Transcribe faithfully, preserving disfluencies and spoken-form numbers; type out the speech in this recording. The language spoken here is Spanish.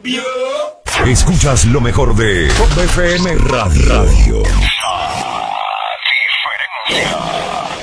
Escuchas lo mejor de Top F M Radio. Radio.